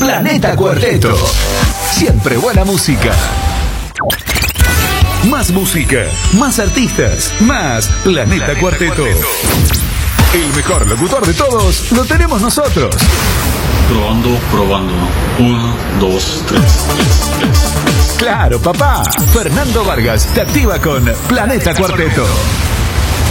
Planeta Cuarteto. Siempre buena música. Más música, más artistas, más Planeta Cuarteto. El mejor locutor de todos lo tenemos nosotros. Probando. 1, 2, 3. Claro, papá. Fernando Vargas te activa con Planeta Cuarteto.